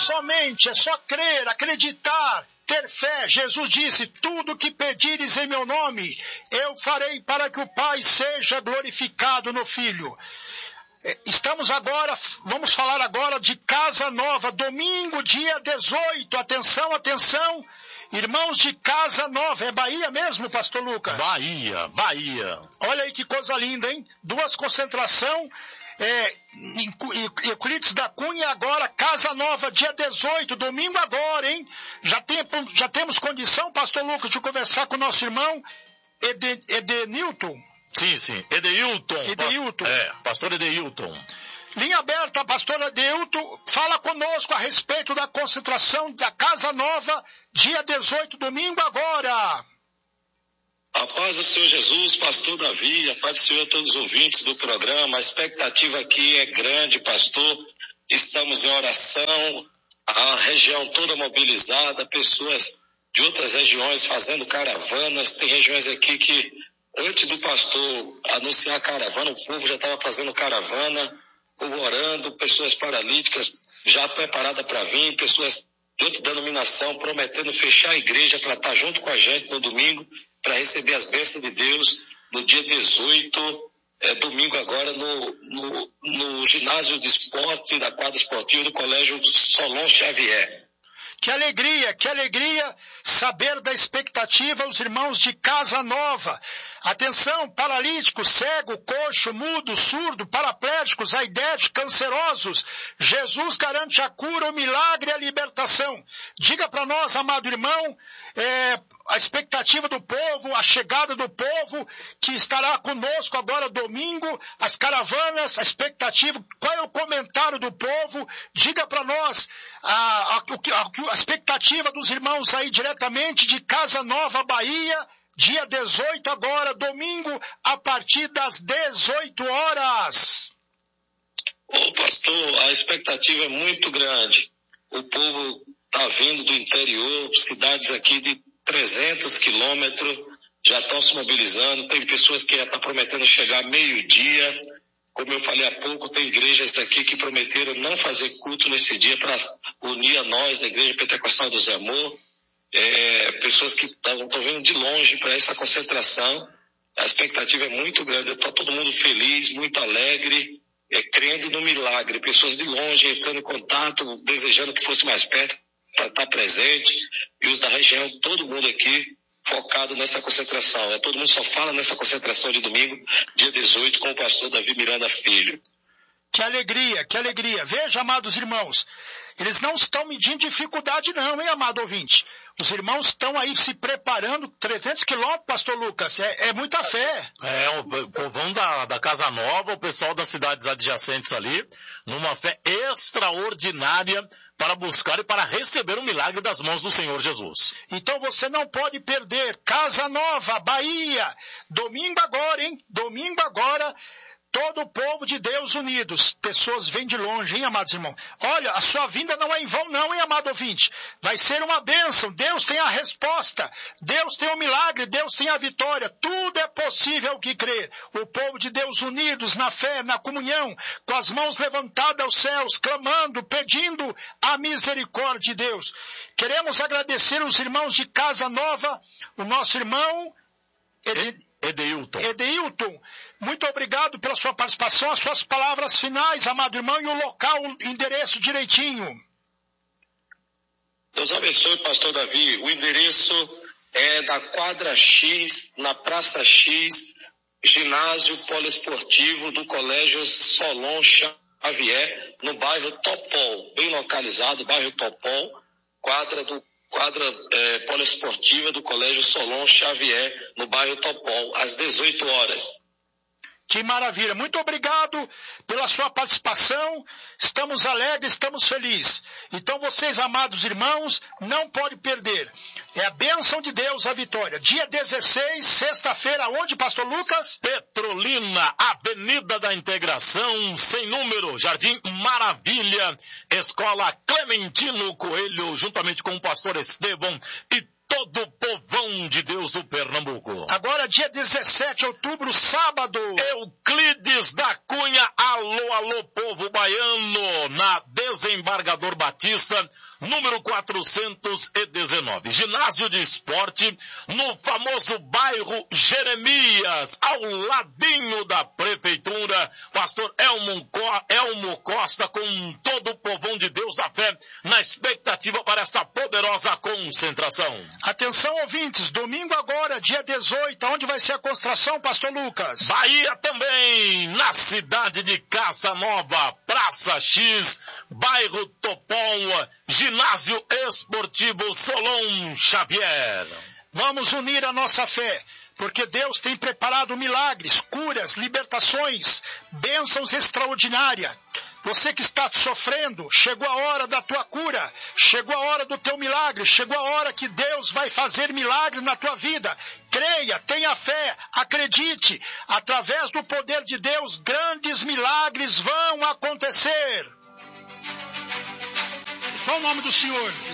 somente, é só crer, acreditar, ter fé. Jesus disse, tudo que pedires em meu nome, eu farei para que o Pai seja glorificado no Filho. Vamos falar agora de Casa Nova, domingo, dia 18. Atenção, atenção, irmãos de Casa Nova. É Bahia mesmo, pastor Lucas? Bahia. Olha aí que coisa linda, hein? 2 concentração, em Euclides da Cunha agora, Casa Nova, dia 18, domingo agora, hein? Já temos condição, pastor Lucas, de conversar com o nosso irmão Edenilton. Sim, Edeilton. Pastor Edeilton. Linha aberta, pastor Edeilton, fala conosco a respeito da concentração da Casa Nova, dia 18, domingo agora. A paz do Senhor Jesus, pastor Davi, a paz do Senhor a todos os ouvintes do programa. A expectativa aqui é grande, pastor. Estamos em oração, a região toda mobilizada, pessoas de outras regiões fazendo caravanas. Tem regiões aqui que, antes do pastor anunciar a caravana, o povo já estava fazendo caravana, povo orando, pessoas paralíticas já preparadas para vir, pessoas de outra denominação prometendo fechar a igreja para estar junto com a gente no domingo, para receber as bênçãos de Deus no dia 18, domingo agora, no ginásio de esporte, da quadra esportiva do Colégio Solon Xavier. Que alegria saber da expectativa os irmãos de Casa Nova. Atenção, paralíticos, cego, coxo, mudo, surdo, paraplégicos, aidéticos, cancerosos. Jesus garante a cura, o milagre e a libertação. Diga para nós, amado irmão, a expectativa do povo, a chegada do povo que estará conosco agora domingo, as caravanas, a expectativa, qual é o comentário do povo? Diga para nós a expectativa dos irmãos aí diretamente de Casa Nova, Bahia, dia 18 agora, domingo, a partir das 18 horas. Ô pastor, a expectativa é muito grande. O povo está vindo do interior, cidades aqui de 300 quilômetros, já estão se mobilizando. Tem pessoas que já estão prometendo chegar meio-dia. Como eu falei há pouco, tem igrejas aqui que prometeram não fazer culto nesse dia para unir a nós, da Igreja Pentecostal do Zé Amor. Pessoas que estão vindo de longe para essa concentração. A expectativa é muito grande. Está todo mundo feliz, muito alegre, crendo no milagre. Pessoas de longe entrando em contato, desejando que fosse mais perto para estar presente. E os da região, todo mundo aqui focado nessa concentração. Todo mundo só fala nessa concentração de domingo, dia 18, com o pastor Davi Miranda Filho. Que alegria. Veja, amados irmãos, eles não estão medindo dificuldade não, hein, amado ouvinte? Os irmãos estão aí se preparando, 300 quilômetros, pastor Lucas, é muita fé. O povão da Casa Nova, o pessoal das cidades adjacentes ali, numa fé extraordinária para buscar e para receber o milagre das mãos do Senhor Jesus. Então você não pode perder, Casa Nova, Bahia, domingo agora, hein? Domingo agora, todo o povo de Deus unidos. Pessoas vêm de longe, hein, amados irmãos? Olha, a sua vinda não é em vão não, hein, amado ouvinte? Vai ser uma bênção. Deus tem a resposta. Deus tem o milagre. Deus tem a vitória. Tudo é possível ao que crer. O povo de Deus unidos na fé, na comunhão, com as mãos levantadas aos céus, clamando, pedindo a misericórdia de Deus. Queremos agradecer os irmãos de Casa Nova, o nosso irmão Edeilton, muito obrigado pela sua participação, as suas palavras finais, amado irmão, e o local, o endereço direitinho. Deus abençoe, pastor Davi. O endereço é da quadra X, na Praça X, ginásio poliesportivo do Colégio Solon Xavier, no bairro Topol, bem localizado, bairro Topol, quadra poliesportiva do Colégio Solon Xavier, no bairro Topol, às 18 horas. Que maravilha. Muito obrigado pela sua participação. Estamos alegres, estamos felizes. Então vocês, amados irmãos, não podem perder. É a bênção de Deus, a vitória. Dia 16, sexta-feira, onde, pastor Lucas? Petrolina, Avenida da Integração, sem número, Jardim Maravilha, Escola Clementino Coelho, juntamente com o pastor Estevão e todo o povão de Deus do Pernambuco. Agora, dia 17 de outubro, sábado. Euclides da Cunha, alô, alô, povo baiano, na Desembargador Batista, número 419. Ginásio de esporte, no famoso bairro Jeremias, ao ladinho da prefeitura. Pastor Elmo Costa, com todo o povão de Deus da fé, na expectativa para esta poderosa concentração. Atenção, ouvintes, domingo agora, dia 18, onde vai ser a concentração, pastor Lucas? Bahia também, na cidade de Caça Nova, Praça X, bairro Topom, ginásio esportivo Solon Xavier. Vamos unir a nossa fé, porque Deus tem preparado milagres, curas, libertações, bênçãos extraordinárias. Você que está sofrendo, chegou a hora da tua cura, chegou a hora do teu milagre, chegou a hora que Deus vai fazer milagres na tua vida. Creia, tenha fé, acredite, através do poder de Deus, grandes milagres vão acontecer. Qual o nome do Senhor?